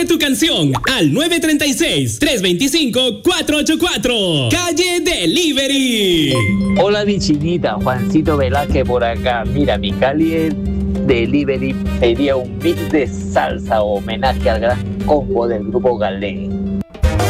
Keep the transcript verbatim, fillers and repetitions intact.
Pide tu canción al nueve tres seis, tres dos cinco, cuatro ocho cuatro. Calle Delivery. Hola mi chinita, Juancito Velázquez por acá. Mira, mi Calle Delivery sería un mix de salsa o homenaje al gran combo del grupo Galé.